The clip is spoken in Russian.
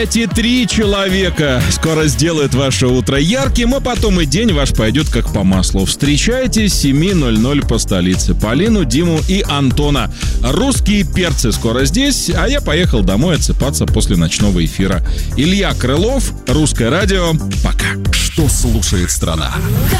Эти 3 человека скоро сделают ваше утро ярким, а потом и день ваш пойдет как по маслу. Встречайте 7:00 по столице Полину, Диму и Антона. Русские перцы скоро здесь, а я поехал домой отсыпаться после ночного эфира. Илья Крылов, Русское радио. Пока. Что слушает страна?